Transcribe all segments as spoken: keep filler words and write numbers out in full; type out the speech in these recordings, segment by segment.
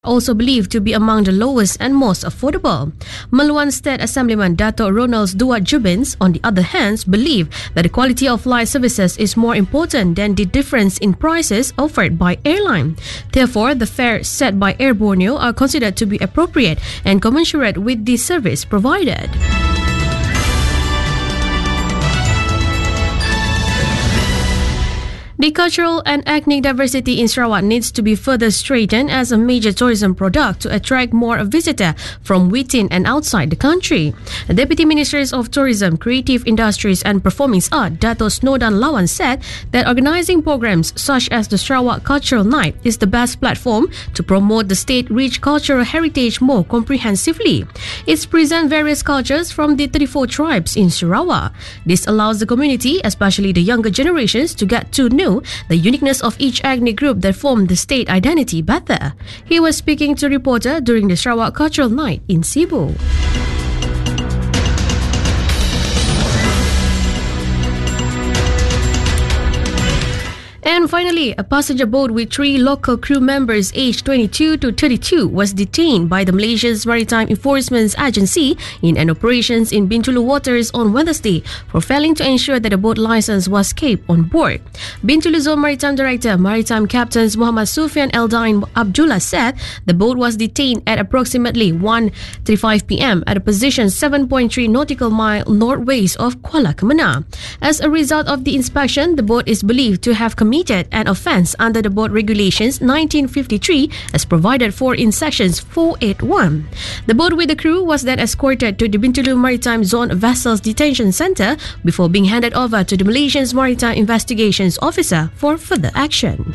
also believed to be among the lowest and most affordable. Meluan State Assemblyman Dato' Ronald Duat Jubins, on the other hand, believe that the quality of flight services is more important than the difference in prices offered by airline. Therefore, the fares set by Air Borneo are considered to be appropriate and commensurate with the service provided. The cultural and ethnic diversity in Sarawak needs to be further strengthened as a major tourism product to attract more visitors from within and outside the country. The Deputy Ministers of Tourism, Creative Industries and Performing Arts, Dato' Snodan Lawan, said that organising programs such as the Sarawak Cultural Night is the best platform to promote the state-rich cultural heritage more comprehensively. It presents various cultures from the thirty-four tribes in Sarawak. This allows the community, especially the younger generations, to get to know the uniqueness of each ethnic group that form the state identity better. He was speaking to reporter during the Sarawak Cultural Night in Cebu. And finally, a passenger boat with three local crew members aged twenty-two to thirty-two was detained by the Malaysia's Maritime Enforcement Agency in an operations in Bintulu waters on Wednesday for failing to ensure that the boat license was kept on board. Bintulu Zone Maritime Director, Maritime Captains Muhammad Sufian Eldain Abdullah said the boat was detained at approximately one thirty-five p m at a position seven point three nautical mile northwest of Kuala Kemenang. As a result of the inspection, the boat is believed to have committed an offence under the Boat Regulations nineteen fifty-three as provided for in sections four eighty-one. The boat with the crew was then escorted to the Bintulu Maritime Zone Vessels Detention Centre before being handed over to the Malaysian Maritime Investigations Officer for further action.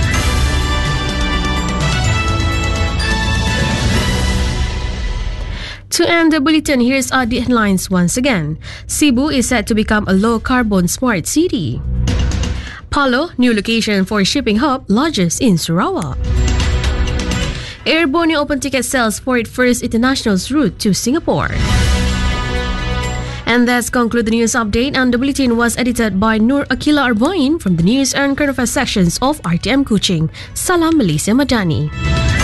To end the bulletin, here's our headlines once again. Cebu is set to become a low-carbon smart city. Palo, new location for shipping hub, largest in Sarawak. Air Borneo open ticket sales for its first international route to Singapore. And that's conclude the news update, and the bulletin was edited by Nur Akila Arbain from the News and Current Affairs sections of R T M Kuching. Salam Malaysia Madani.